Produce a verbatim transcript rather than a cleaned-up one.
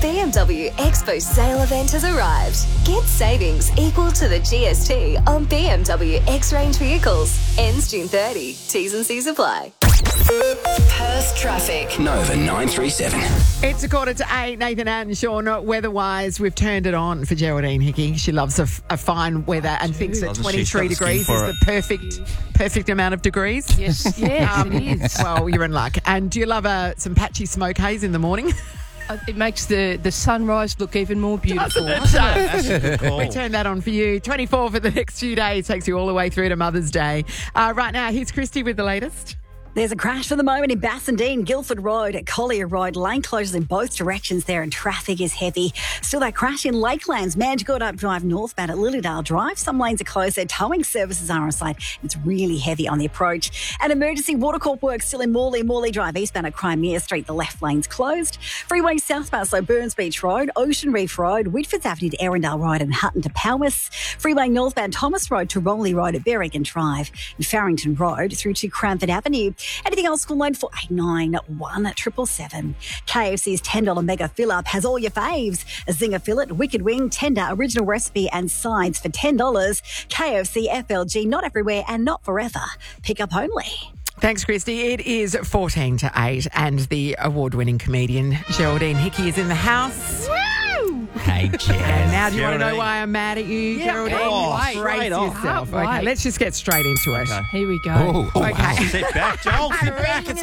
B M W Expo sale event has arrived. Get savings equal to the G S T on B M W X-Range vehicles. Ends June thirtieth. T's and C's apply. Perth traffic. Nova nine three seven. It's a quarter to eight. Nathan and Sean, weather-wise, we've turned it on for Geraldine Hickey. She loves a, a fine weather and thinks that Doesn't she? twenty-three She's got degrees the is skin the for perfect perfect amount of degrees. Yes, yes, Um, it is. Well, you're in luck. And do you love uh, some patchy smoke haze in the morning? Uh, It makes the, the sunrise look even more beautiful. That's a good call. We turn that on for you. twenty-four for the next few days. Takes you all the way through to Mother's Day. Uh, right now, here's Christy with the latest. There's a crash for the moment in Bassendean, Guildford Road, at Collier Road. Lane closures in both directions there and traffic is heavy. Still that crash in Lakelands, Manjigood Drive northbound at Lilydale Drive. Some lanes are closed there. Towing services are on site. It's really heavy on the approach. An emergency watercorp work still in Morley, Morley Drive eastbound at Crimea Street. The left lane's closed. Freeway southbound, so Burns Beach Road, Ocean Reef Road, Whitfords Avenue to Erindale Road and Hutton to Powys. Freeway northbound Thomas Road to Romley Road at Berrigan Drive and Farrington Road through to Cranford Avenue. Anything else, call line four eight nine one seven seven seven. K F C's ten dollars mega fill-up has all your faves. A zinger fillet, wicked wing, tender, original recipe and sides for ten dollars. K F C F L G, not everywhere and not forever. Pick up only. Thanks, Christy. It is fourteen to eight and the award-winning comedian Geraldine Hickey is in the house. Hey, Jazz. And now do you want to know Geraldine. why I'm mad at you, Geraldine? Oh, Brace straight off. yourself. Can't Okay, wait. let's just get straight into it. Okay. Here we go. Oh, Okay. sit back, Joel. Sit back. It's